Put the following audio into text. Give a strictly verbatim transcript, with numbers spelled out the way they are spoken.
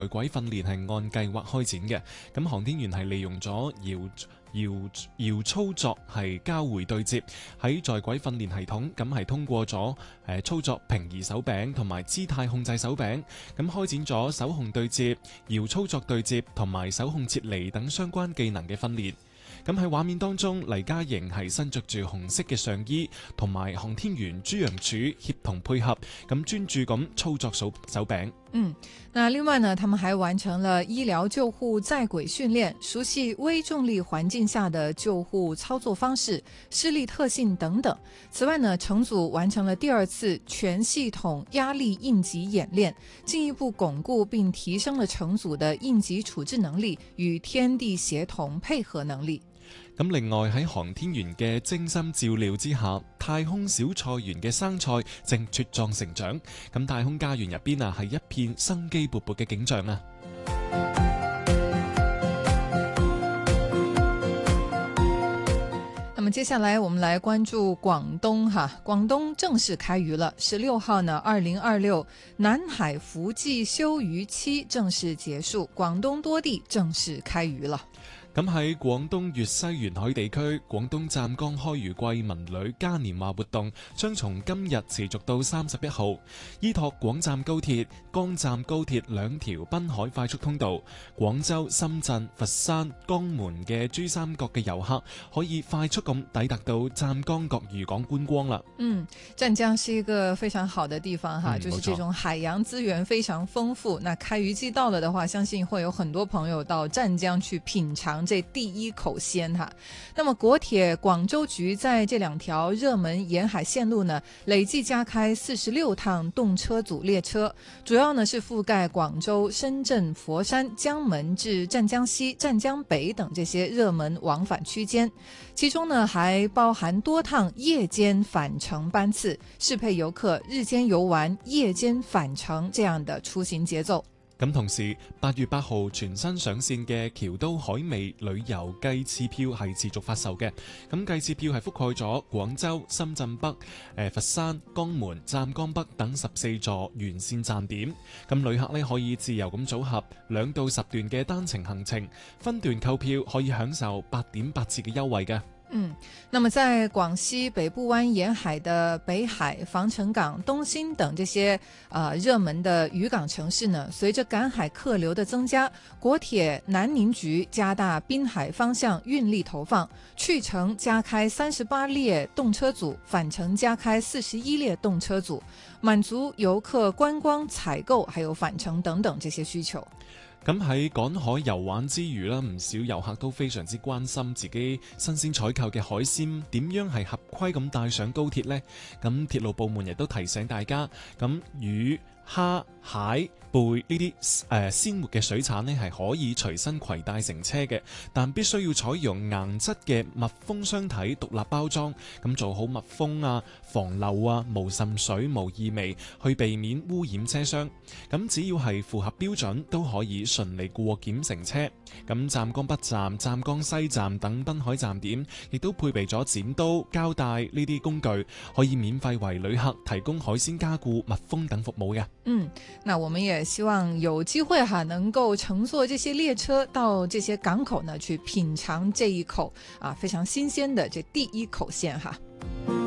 在軌訓練係按計劃開展嘅，咁航天員係利用咗遙遙遙操作係交會對接，喺在軌訓練系統咁係通過咗誒操作平移手柄同埋姿態控制手柄，咁開展咗手控對接、遙操作對接同埋手控撤離等相關技能嘅訓練。咁喺畫面當中，黎嘉瑩係身着住紅色嘅上衣，同埋航天員朱楊柱協同配合，咁專注咁操作手手柄。 嗯，那另外呢，他們還完成了醫療救護在軌訓練，熟悉微重力環境下的救護操作方式、施力特性等等。此外呢，乘組完成了第二次全系統壓力應急演練，進一步鞏固並提升了乘組的應急處置能力與天地協同配合能力。 咁另外喺航天員嘅精心照料之下，太空小菜園嘅生菜正茁壯成長。咁太空家園入邊啊，係一片生機勃勃嘅景象啊！ 那麼接下來我們來關注廣東哈，廣東正式開漁了。十六號呢，二零二六南海伏季休漁期正式結束，廣東多地正式開漁了。 咁喺廣東粵西沿海地區，廣東湛江開漁季文旅嘉年華活動將從今日持續到三十一號。依託廣湛高鐵、江湛高鐵兩條濱海快速通道，廣州、深圳、佛山、江門嘅珠三角嘅遊客可以快速咁抵達到湛江各漁港觀光啦。 嗯，湛江是一個非常好的地方哈， 嗯， 就是這種海洋資源非常豐富。那開漁季到了的話，相信會有很多朋友到湛江去品嘗這第一口鮮哈。那麼國鐵廣州局在這兩條熱門沿海線路呢，累計加開四十六趟動車組列車，主要呢是覆蓋廣州、深圳、佛山、江門至湛江西、湛江北等這些熱門往返區間，其中呢還包含多趟夜間返程班次，適配遊客日間遊玩、夜間返程這樣的出行節奏。 咁同時，八月八號全新上線嘅僑都海味旅遊計次票係持續發售嘅。咁計次票係覆蓋咗廣州、深圳北、誒佛山、江門、湛江北等十四座沿線站點。咁旅客呢可以自由咁組合兩到十段嘅單程行程，分段購票可以享受八點八折嘅優惠嘅。 嗯，那麼在廣西北部灣沿海的北海、防城港、東興等這些呃熱門的漁港城市呢，隨着趕海客流的增加，國鐵南寧局加大濱海方向運力投放，去程加開三十八列動車組，返程加開四十一列動車組，滿足遊客觀光、採購還有返程等等這些需求。 咁喺趕海遊玩之餘啦，唔少遊客都非常之關心自己新鮮採購嘅海鮮點樣係合規咁帶上高鐵呢？咁鐵路部門亦都提醒大家，咁魚、蝦、蟹、貝呢啲誒鮮活嘅水產呢係可以隨身攜帶乘車嘅，但必須要採用硬質嘅密封箱體獨立包裝，咁做好密封啊、防漏啊、無滲水、無異味，去避免污染車廂。咁只要係符合標準，都可以順利過檢乘車。咁湛江北站、湛江西站等濱海站點，亦都配備咗剪刀、膠帶呢啲工具，可以免費為旅客提供海鮮加固、密封等服務嘅。 嗯，那我們也希望有機會哈，能夠乘坐這些列車到這些港口呢，去品嘗這一口啊非常新鮮的這第一口鮮哈。